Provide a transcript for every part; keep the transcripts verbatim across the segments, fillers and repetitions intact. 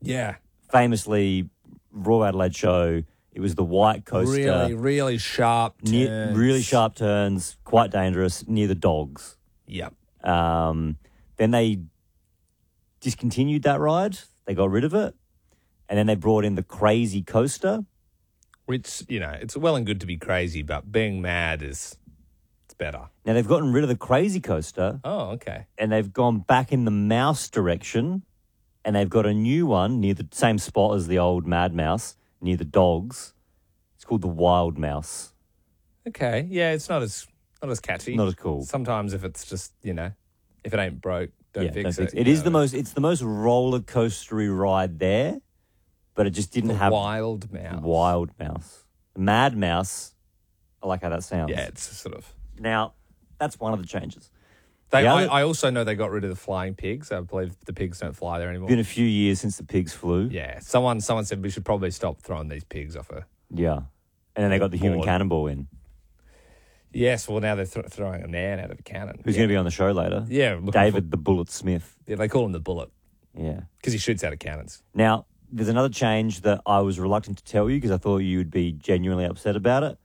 Yeah. Famously, Royal Adelaide show, it was the white coaster. Really, really sharp turns. Near, really sharp turns, quite dangerous, near the dogs. Yep. Um, then they discontinued that ride. They got rid of it. And then they brought in the Crazy Coaster. Which, you know, it's well and good to be crazy, but being mad is it's better. Now, they've gotten rid of the Crazy Coaster. Oh, okay. And they've gone back in the mouse direction. And they've got a new one near the same spot as the old Mad Mouse, near the dogs. It's called the Wild Mouse. Okay. Yeah, it's not as not as catchy. Not as cool. Sometimes if it's just, you know, if it ain't broke, don't yeah, fix don't it. fix it. It is the most. It's the most roller coastery ride there, but it just didn't The have Wild Mouse. Wild Mouse, Mad Mouse. I like how that sounds. Yeah, it's sort of. Now, that's one of the changes. They, The I, other- I also know they got rid of the flying pigs. I believe the pigs don't fly there anymore. Been a few years since the pigs flew. Yeah, someone someone said we should probably stop throwing these pigs off a. Yeah. And then they got the human Bored. cannonball in. Yes, well now they're th- throwing a man out of a cannon. Who's yeah. going to be on the show later? Yeah, looking David the Bullet Smith. For, yeah, they call him the Bullet Yeah. because he shoots out of cannons. Now, there's another change that I was reluctant to tell you because I thought you would be genuinely upset about it.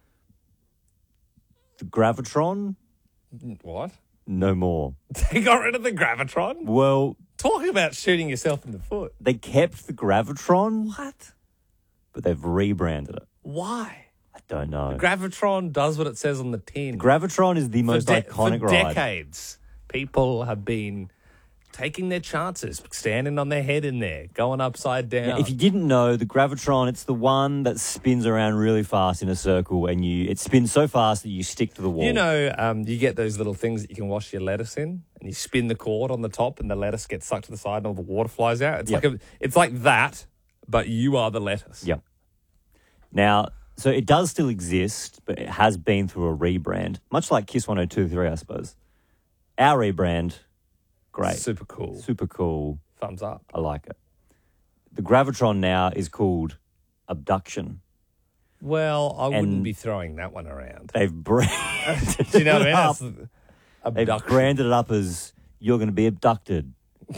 The Gravitron, What? no more. They got rid of the Gravitron? Well, Talking about shooting yourself in the foot. they kept the Gravitron, What? but they've rebranded it. Why? I don't know. Gravitron does what it says on the tin. Gravitron is the most for de- iconic for ride. decades, people have been taking their chances, standing on their head in there, going upside down. Now, if you didn't know, the Gravitron, it's the one that spins around really fast in a circle, and you it spins so fast that you stick to the wall. You know, um, you get those little things that you can wash your lettuce in, and you spin the cord on the top, and the lettuce gets sucked to the side, and all the water flies out. It's Yep. like a, it's like that, but you are the lettuce. Yep. Now, so it does still exist, but it has been through a rebrand, much like Kiss one oh two point three, I suppose. Our rebrand, great. Super cool. Super cool. Thumbs up. I like it. The Gravitron now is called Abduction. Well, I wouldn't And- be throwing that one around. They've branded Do you know what I mean? it up. That's They've abduction. branded it up as you're going to be abducted.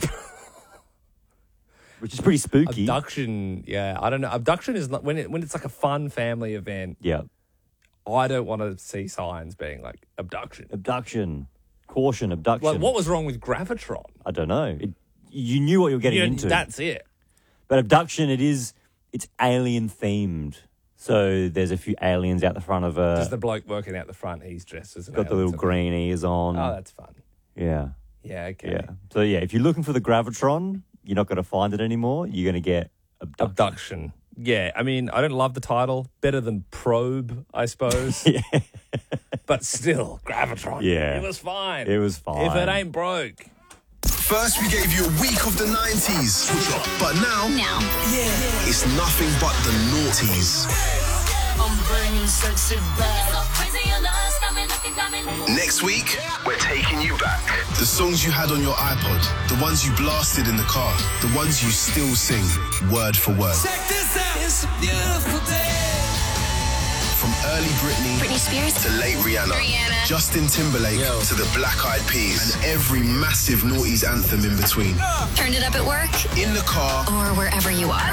Which is pretty spooky. Abduction, yeah, I don't know. Abduction is not when it when it's like a fun family event. Yeah. I don't want to see signs being like abduction. Abduction. Caution, abduction. Like, what was wrong with Gravitron? I don't know. It, you knew what you were getting You know, into. That's it. But abduction, it is, it's alien themed. So there's a few aliens out the front of a, Just the bloke working out the front, he's dressed as an got the alien, little so- green ears on. Oh, that's fun. yeah. Yeah, okay. Yeah. So yeah, if you're looking for the Gravitron, you're not going to find it anymore. You're going to get abduction. Abduction. Yeah, I mean, I don't love the title. Better than Probe, I suppose. Yeah. But still, Gravitron. Yeah. It was fine. It was fine. If it ain't broke. First, we gave you a week of the nineties, but now, Now. it's nothing but the noughties. I'm bringing sexy back. So crazy, your love's coming, nothing coming. Next week, we're taking you back. The songs you had on your iPod, the ones you blasted in the car, the ones you still sing, word for word. Check this out, it's a beautiful day. From early Britney Britney Spears. to late Rihanna, Rihanna. Justin Timberlake Yo. to the Black Eyed Peas, and every massive noughties anthem in between. Turned it up at work In the car, or wherever you are.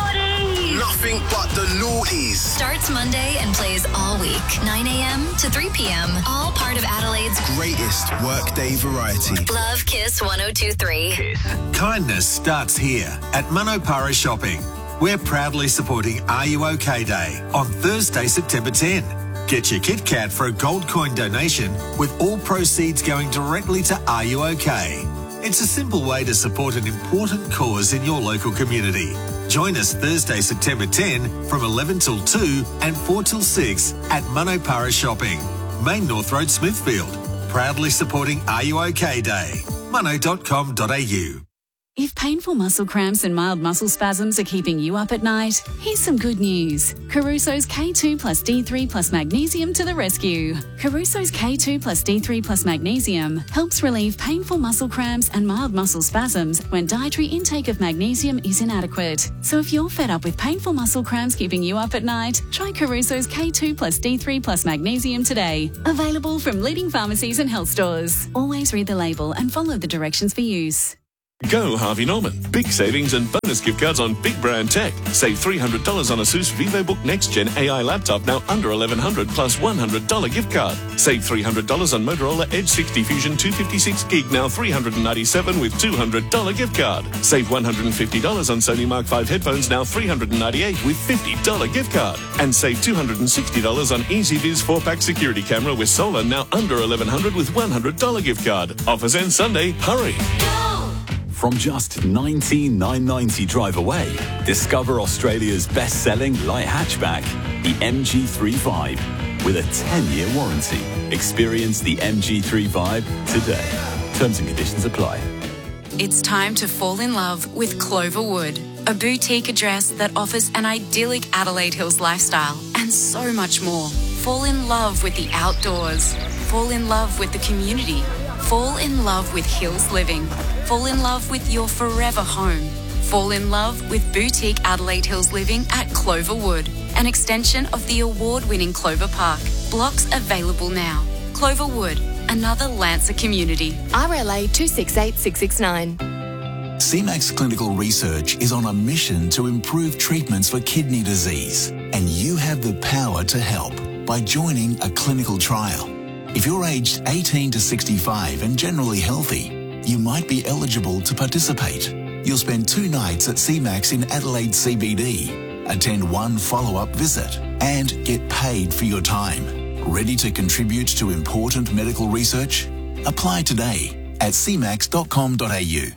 nothing but the noughties. Starts Monday and plays all week, nine a.m. to three p.m. All part of Adelaide's Greatest workday variety. Love Kiss one oh two point three. Kindness starts here at Manopara Shopping. We're proudly supporting Are You OK Day on Thursday, September tenth. Get your Kit Kat for a gold coin donation with all proceeds going directly to Are You OK? It's a simple way to support an important cause in your local community. Join us Thursday, September tenth from eleven till two and four till six at Manopara Shopping, Main North Road, Smithfield. Proudly supporting Are You OK Day. mono dot com dot a u. If painful muscle cramps and mild muscle spasms are keeping you up at night, here's some good news. Caruso's K two plus D three plus magnesium to the rescue. Caruso's K two plus D three plus magnesium helps relieve painful muscle cramps and mild muscle spasms when dietary intake of magnesium is inadequate. So if you're fed up with painful muscle cramps keeping you up at night, try Caruso's K two plus D three plus magnesium today. Available from leading pharmacies and health stores. Always read the label and follow the directions for use. Go Harvey Norman. Big savings and bonus gift cards on big brand tech. Save three hundred dollars on ASUS VivoBook Next Gen A I laptop, now under eleven hundred dollars plus one hundred dollars gift card. Save three hundred dollars on Motorola Edge sixty Fusion two fifty-six gig, now three hundred ninety-seven dollars with two hundred dollars gift card. Save one hundred fifty dollars on Sony Mark five headphones, now three hundred ninety-eight dollars with fifty dollars gift card. And save two hundred sixty dollars on EasyViz four pack security camera with solar, now under eleven hundred dollars with one hundred dollars gift card. Offers end Sunday. Hurry. From just nineteen thousand nine hundred ninety drive away, discover Australia's best-selling light hatchback, the M G three Vibe, with a ten-year warranty. Experience the M G three Vibe today. Terms and conditions apply. It's time to fall in love with Cloverwood, a boutique address that offers an idyllic Adelaide Hills lifestyle and so much more. Fall in love with the outdoors. Fall in love with the community. Fall in love with Hills Living. Fall in love with your forever home. Fall in love with boutique Adelaide Hills Living at Cloverwood, an extension of the award-winning Clover Park. Blocks available now. Cloverwood, another Lancer community. R L A two six eight six six nine. C MAX Clinical Research is on a mission to improve treatments for kidney disease, and you have the power to help by joining a clinical trial. If you're aged eighteen to sixty-five and generally healthy, you might be eligible to participate. You'll spend two nights at C MAX in Adelaide C B D, attend one follow-up visit, and get paid for your time. Ready to contribute to important medical research? Apply today at c max dot com dot a u.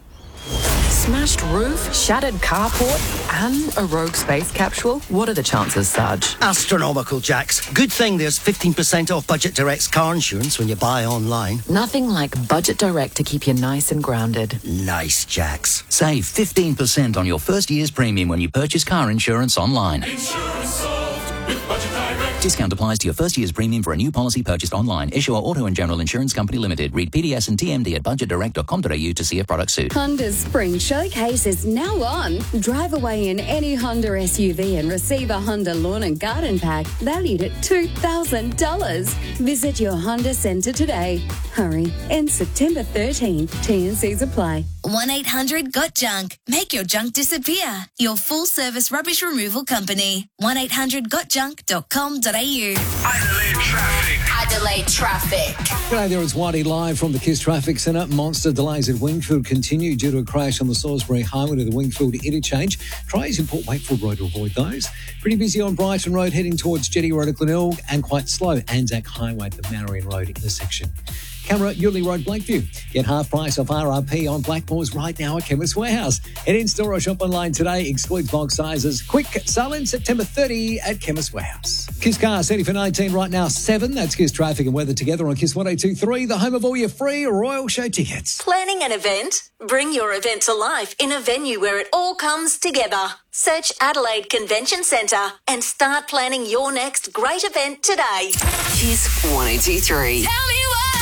Smashed roof, shattered carport, and a rogue space capsule? What are the chances, Sarge? Astronomical, Jax. Good thing there's fifteen percent off Budget Direct's car insurance when you buy online. Nothing like Budget Direct to keep you nice and grounded. Nice, Jax. Save fifteen percent on your first year's premium when you purchase car insurance online. Insurance solved with Budget Direct. Discount applies to your first year's premium for a new policy purchased online. Issuer Auto and General Insurance Company Limited. Read P D S and T M D at budget direct dot com dot a u to see if product suit. Honda's Spring Showcase is now on. Drive away in any Honda S U V and receive a Honda Lawn and Garden Pack valued at two thousand dollars. Visit your Honda Centre today. Hurry. Ends September thirteenth. T and Cs apply. one eight hundred got junk. Make your junk disappear. Your full-service rubbish removal company. one eight hundred got junk dot com dot a u. Adelaide traffic. Adelaide traffic. G'day there, it's Whitey live from the KISS Traffic Centre. Monster delays at Wingfield continue due to a crash on the Salisbury Highway to the Wingfield interchange. Try using Port Wakefield Road to avoid those. Pretty busy on Brighton Road heading towards Jetty Road at Glenelg, and quite slow Anzac Highway at the Marion Road intersection. Camera, Yuli Road, Blakeview. Get half price off R R P on Blackmores right now at Chemist Warehouse. Head in store or shop online today. Excludes box sizes. Quick sell in September thirtieth at Chemist Warehouse. Kiss Car, City for nineteen right now, seven. That's Kiss Traffic and Weather together on Kiss one oh two three, the home of all your free Royal Show tickets. Planning an event? Bring your event to life in a venue where it all comes together. Search Adelaide Convention Centre and start planning your next great event today. Kiss one oh two three. Tell me why.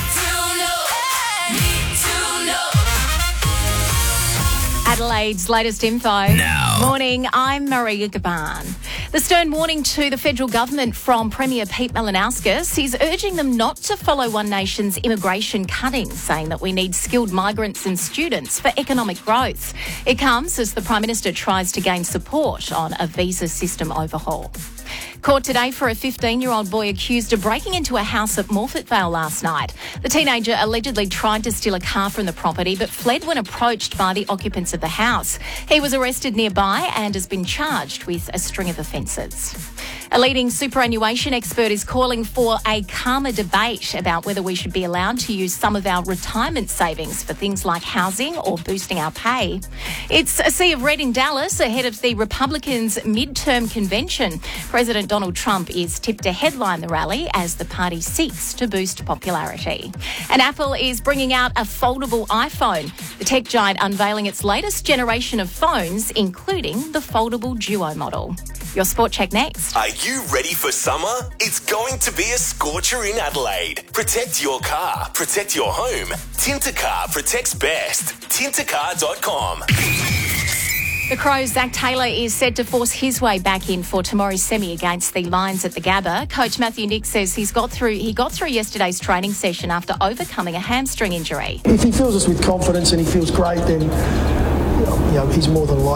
Adelaide's latest info. Now. Morning, I'm Maria Gaban. The stern warning to the federal government from Premier Pete Malinauskas. He's urging them not to follow One Nation's immigration cutting, saying that we need skilled migrants and students for economic growth. It comes as the Prime Minister tries to gain support on a visa system overhaul. Court today for a fifteen-year-old boy accused of breaking into a house at Morfett Vale last night. The teenager allegedly tried to steal a car from the property but fled when approached by the occupants of the house. He was arrested nearby and has been charged with a string of offences. A leading superannuation expert is calling for a calmer debate about whether we should be allowed to use some of our retirement savings for things like housing or boosting our pay. It's a sea of red in Dallas ahead of the Republicans' midterm convention. President Donald Trump is tipped to headline the rally as the party seeks to boost popularity. And Apple is bringing out a foldable iPhone. The tech giant unveiling its latest generation of phones, including the foldable Duo model. Your Sport Check next. Are you ready for summer? It's going to be a scorcher in Adelaide. Protect your car, protect your home. Tintercar protects best. Tintercar dot com. The Crows' Zach Taylor is set to force his way back in for tomorrow's semi against the Lions at the Gabba. Coach Matthew Nick says he's got through he got through yesterday's training session after overcoming a hamstring injury. If he fills us with confidence and he feels great, then you know, he's more than likely